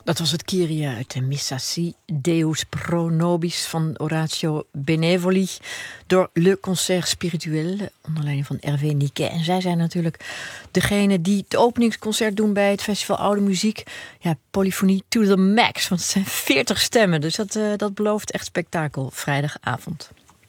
Dat was het Kyrie uit de Missa Si Deus Pro Nobis van Orazio Benevoli door Le Concert Spirituel onder leiding van Hervé Niquet. En zij zijn natuurlijk degene die het openingsconcert doen bij het Festival Oude Muziek. Ja, polyfonie to the max, want het zijn 40 stemmen. Dus dat belooft echt spektakel vrijdagavond.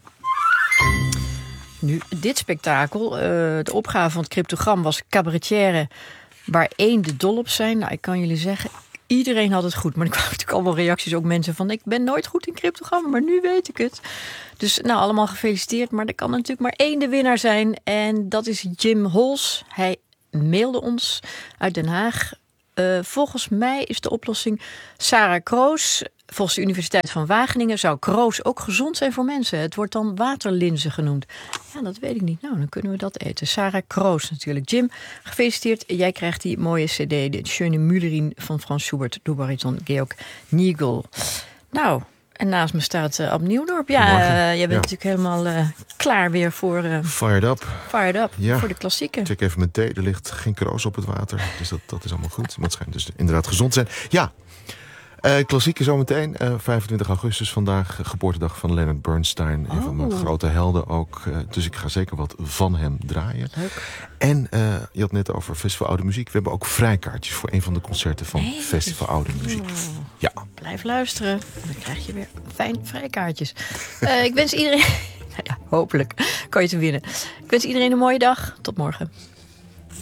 Nu, dit spektakel, de opgave van het cryptogram was cabaretière waar eenden dol op zijn. Nou, ik kan jullie zeggen, iedereen had het goed. Maar er kwamen natuurlijk allemaal reacties, ook mensen van, ik ben nooit goed in cryptogrammen, maar nu weet ik het. Dus nou, allemaal gefeliciteerd. Maar er kan natuurlijk maar één de winnaar zijn. En dat is Jim Hols. Hij mailde ons uit Den Haag. Volgens mij is de oplossing Sarah Kroos. Volgens de Universiteit van Wageningen zou kroos ook gezond zijn voor mensen. Het wordt dan waterlinzen genoemd. Ja, dat weet ik niet. Nou, dan kunnen we dat eten. Sarah Kroos natuurlijk. Jim, gefeliciteerd. Jij krijgt die mooie cd, de Schöne Müllerin van Frans Schubert, door bariton Georg Nigel. Nou, en naast me staat Ab Nieuwdorp. Ja, jij bent natuurlijk helemaal klaar weer voor... Fired up. Fired up, ja. Voor de klassieken. Check even mijn thee. Er ligt geen kroos op het water. Dus dat is allemaal goed. Maar het schijnt dus inderdaad gezond te zijn. Ja, klassieken zometeen. 25 augustus vandaag. Geboortedag van Leonard Bernstein. Een van mijn grote helden ook. Dus ik ga zeker wat van hem draaien. Leuk. En je had net over Festival Oude Muziek. We hebben ook vrijkaartjes voor een van de concerten van Festival Oude Muziek. Ja. Blijf luisteren. Dan krijg je weer fijn vrijkaartjes. Ik wens iedereen... ja, hopelijk kan je ze winnen. Ik wens iedereen een mooie dag. Tot morgen.